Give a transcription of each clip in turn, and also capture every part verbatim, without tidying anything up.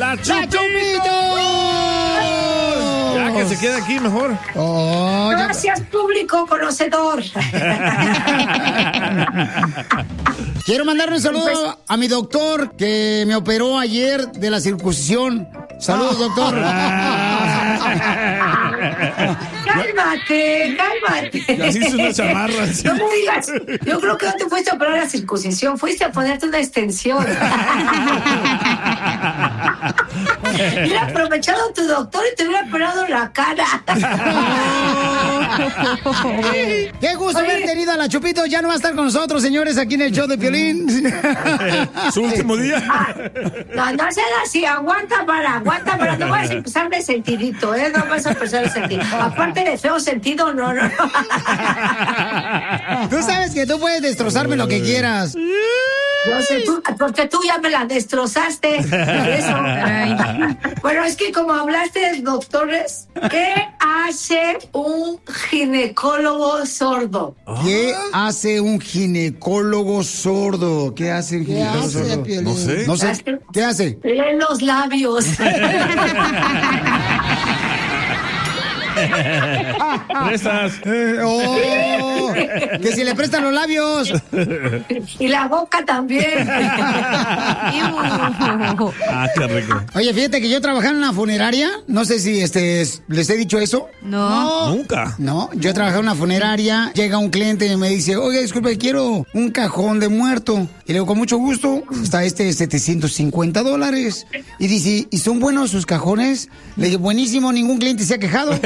¡La Chupitos! Ya que se quede aquí mejor. Oh, gracias, público conocedor. Quiero mandarle un saludo a mi doctor que me operó ayer de la circuncisión. Saludos, doctor. Cálmate, cálmate. Y así hizo una chamarra. No me digas. Yo creo que no te fuiste a operar la circuncisión, fuiste a ponerte una extensión. Hubiera aprovechado tu doctor y te hubiera operado la cara. Qué gusto haber tenido a la Chupito. Ya no va a estar con nosotros, señores, aquí en el show de Piolín. Su último día. No, no seas así. Aguanta para, aguanta para. No vas a empezar de sentidito, ¿eh? No vas a empezar de sentido. Aparte de feo sentido, no, no. Tú sabes que tú puedes destrozarme lo que quieras. Yo sé, tú, porque tú ya me la destrozaste. Por eso. Bueno, es que como hablaste de doctores, ¿qué hace un ginecólogo sordo? ¿Qué hace un ginecólogo sordo? ¿Qué hace un ginecólogo hace, sordo? Piolín? No sé. No sé. ¿Qué hace? Lee los labios. Prestas. Eh, oh, que si le prestan los labios. Y la boca también. Ah, qué rico. Oye, fíjate que yo trabajaba en una funeraria. No sé si este les he dicho eso. No. Nunca. No, yo trabajaba en una funeraria. Llega un cliente y me dice, oye, disculpe, quiero un cajón de muerto. Y le digo, con mucho gusto, está este setecientos cincuenta dólares. Y dice, ¿y son buenos sus cajones? Le digo, buenísimo, ningún cliente se ha quejado.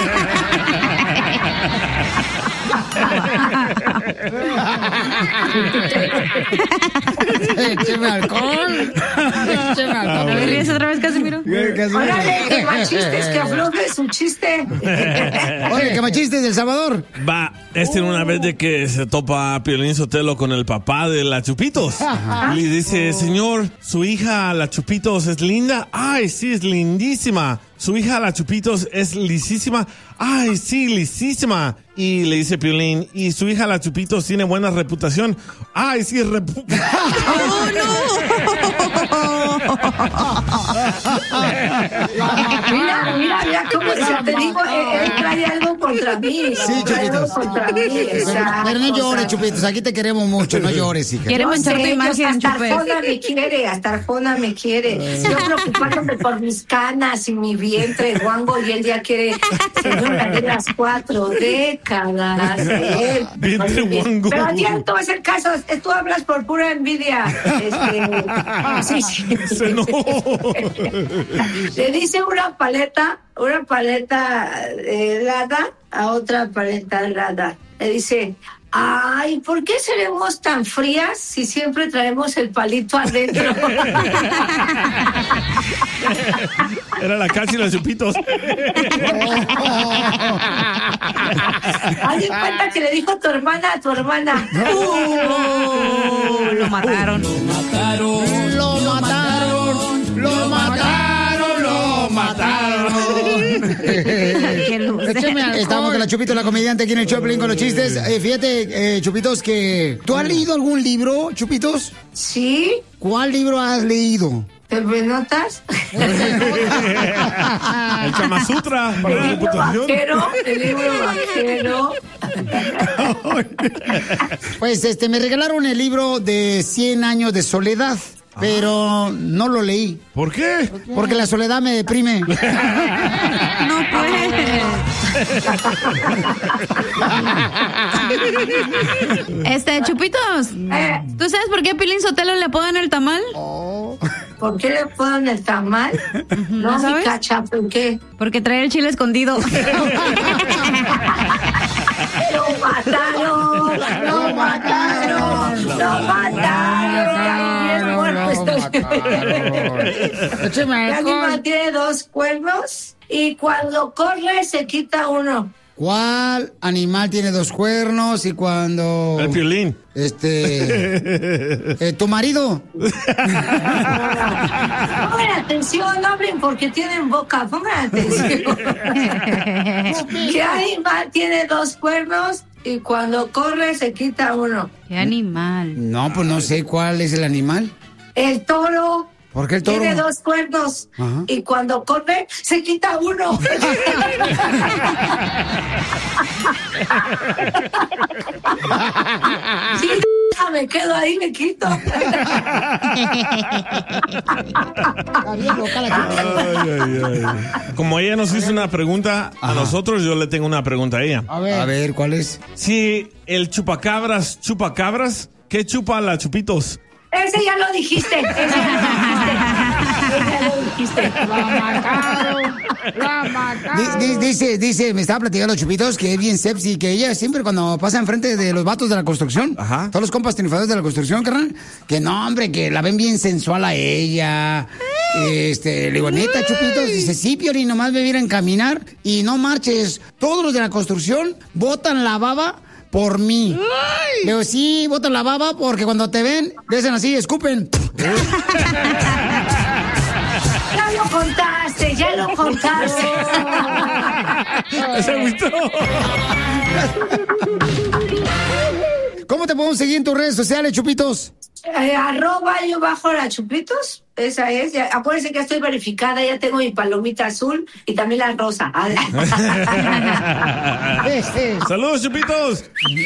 Écheme alcohol. Écheme alcohol. ¿Me ríes otra vez, Casimiro? Órale, que machistes, que afloje su chiste. Oye, que machistes del Salvador. Va, este una vez de que se topa Piolín Sotelo con el papá de la Chupitos. Ajá. Y le dice, señor, su hija la Chupitos es linda. Ay, sí, es lindísima. Su hija la Chupitos es lisísima. Ay, sí, lisísima. Y le dice Piolín, y su hija la Chupitos tiene buena reputación. Ay, sí, repu... ¡Oh, no! Mira, mira, mira cómo se te digo, él, él trae algo contra mí. Sí, trae algo Chupitos. contra mí. Pero, pero no llores, Chupitos. Aquí te queremos mucho. No llores, hija. Quiere manchar tu imagen, Hasta Chupes. Arjona me quiere, hasta Arjona me quiere. Yo preocupándome por mis canas y mi vientre guango y él ya quiere, señora, de las cuatro décadas. ¿eh? Vientre guango. Pero a ti no es el caso, tú hablas por pura envidia. Este, sí, sí. Se enojó. Le dice una paleta, una paleta helada a otra paleta helada. Le dice, ay, ¿por qué seremos tan frías si siempre traemos el palito adentro? Era la Cachi y la Chupitos. Haz de cuenta que le dijo tu hermana a tu hermana. Oh, lo mataron. Lo mataron, lo mataron, lo mataron, lo mataron. Qué luz. Estamos con la Chupito, la comediante, aquí en el Choplin con los chistes. Eh, fíjate, eh, Chupitos, que ¿tú has leído algún libro, Chupitos? ¿Sí? ¿Cuál libro has leído? ¿Te notas? El Kama Sutra para la El libro reputación. vaquero, el libro vaquero. Pues este, me regalaron el libro de cien años de soledad, pero no lo leí. ¿Por qué? Porque la soledad me deprime. No puede. Este, Chupitos, Eh, ¿tú sabes por qué a Piolín Sotelo le apodan el tamal? ¿Por qué le ponen el tamal? No, mi ¿sabes? cacha, ¿por qué? Porque trae el chile escondido. ¡Lo mataron! ¡Lo mataron! ¡Lo mataron! Bien muerto estoy. Écheme El alcohol. animal tiene dos cuernos y cuando corre se quita uno. ¿Cuál animal tiene dos cuernos y cuando... El Piolín. Este... eh, ¿Tu marido? Pongan atención, no hablen porque tienen boca. Pongan atención. ¿Qué animal tiene dos cuernos y cuando corre se quita uno? ¡Qué animal! No, pues no sé cuál es el animal. El toro. ¿Por qué el toro? Tiene dos cuernos. Ajá. Y cuando come, se quita uno. Sí, me quedo ahí, me quito. Ay, ay, ay. Como ella nos hizo una pregunta a Ajá. nosotros, yo le tengo una pregunta a ella. A ver, a ver, ¿cuál es? Si el chupacabras chupa cabras, ¿qué chupa la Chupitos? Ese ya lo dijiste. Ese ya lo dijiste. Ese ya lo dijiste. La mataron. La mataron. Dice, dice, me estaba platicando Chupitos que es bien sepsi, que ella siempre cuando pasa enfrente de los vatos de la construcción, Ajá. todos los compas triunfadores de la construcción, carnal, que no, hombre, que la ven bien sensual a ella. Este, le digo, neta, Chupitos, dice, sí, Piolín, nomás me vienen a caminar y no marches. Todos los de la construcción botan la baba por mí. Ay. Le digo, sí, botan la baba porque cuando te ven, le hacen así, escupen. Ya lo contaste, ya lo contaste. Se gustó. ¿Cómo te podemos seguir en tus redes sociales, Chupitos? Eh, arroba yo bajo la Chupitos. Esa es. Ya, acuérdense que estoy verificada. Ya tengo mi palomita azul y también la rosa. ¡Saludos, Chupitos!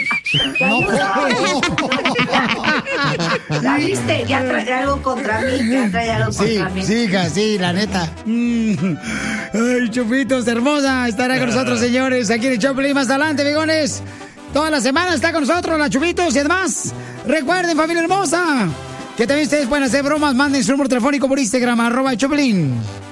¿La viste? Ya trae algo contra mí. Ya trae algo sí, contra mí. Sí, hija, sí, la neta. Ay, Chupitos, hermosa. Estará con nosotros, señores, aquí en el Choplin. Más adelante, bigones. Toda la semana está con nosotros la Chupitos y además, recuerden, familia hermosa, que también ustedes pueden hacer bromas. Manden su número telefónico por Instagram, arroba Choplin.